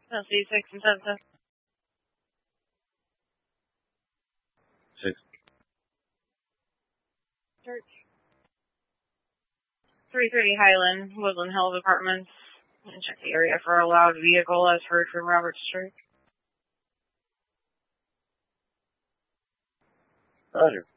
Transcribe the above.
No, C6 and 7. 6. Search. 330 Highland, Woodland Hills Apartments. And check the area for a loud vehicle as heard from Robert Street. Roger.